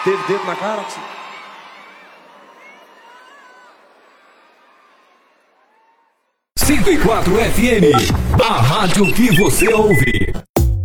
Teve dedo na cara? 104 FM, a rádio que você ouve.